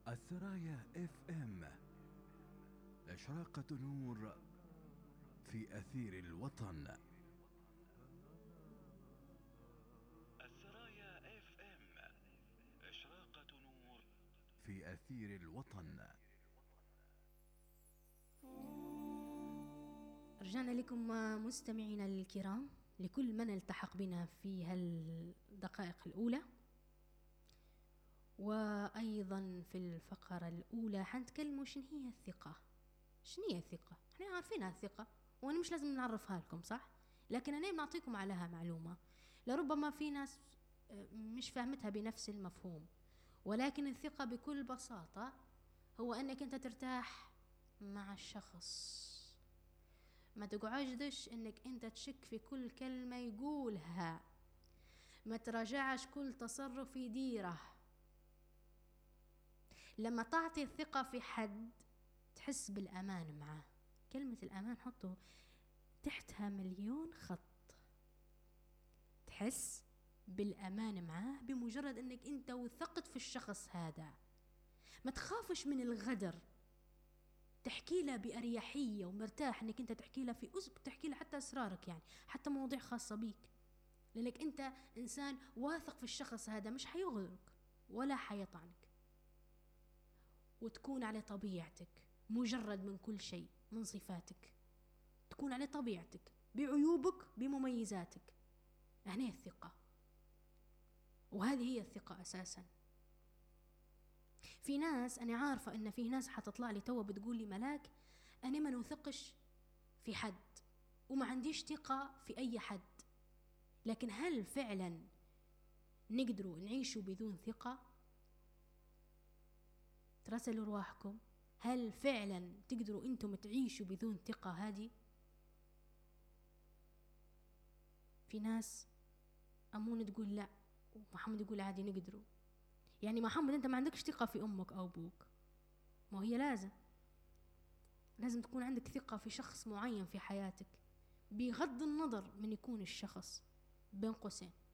السرايا اف ام، إشراقة نور في أثير الوطن. السرايا اف ام، إشراقة نور في أثير الوطن. رجعنا لكم مستمعينا الكرام، لكل من التحق بنا في هالدقائق الأولى. وأيضا في الفقرة الأولى حنتكلموا شن هي الثقة. شن هي الثقة؟ احنا عارفينها الثقة، وانا مش لازم نعرفها لكم، صح؟ لكن انا بنعطيكم عليها معلومة لربما في ناس مش فاهمتها بنفس المفهوم. ولكن الثقة بكل بساطة هو انك انت ترتاح مع الشخص، ما تقعدش انك انت تشك في كل كلمة يقولها، ما تراجعش كل تصرف يديره. لما تعطي الثقة في حد تحس بالأمان معه. كلمة الأمان حطوا تحتها مليون خط. تحس بالأمان معاه بمجرد أنك أنت وثقت في الشخص هذا. ما تخافش من الغدر، تحكي له بأريحية ومرتاح أنك أنت تحكي له في أسب، تحكي له حتى أسرارك، يعني حتى مواضيع خاصة بيك، لأنك أنت إنسان واثق في الشخص هذا، مش حيغدرك ولا حيطعنك. وتكون على طبيعتك، مجرد من كل شيء، من صفاتك تكون على طبيعتك، بعيوبك بمميزاتك. هنا الثقة، وهذه هي الثقة أساسا. في ناس أنا عارفة أن في ناس حتطلع لي توا بتقول لي ملاك أنا ما نثقش في حد وما عنديش ثقة في أي حد. لكن هل فعلا نقدروا نعيشوا بدون ثقة؟ ترسلوا رواحكم، هل فعلا تقدروا أنتم تعيشوا بدون ثقة هذه؟ في ناس أمون تقول لا، ومحمد يقول عادي نقدروا. يعني محمد أنت ما عندكش ثقة في أمك أو أبوك، ما هي لازم تكون عندك ثقة في شخص معين في حياتك، بغض النظر من يكون الشخص بين قوسين.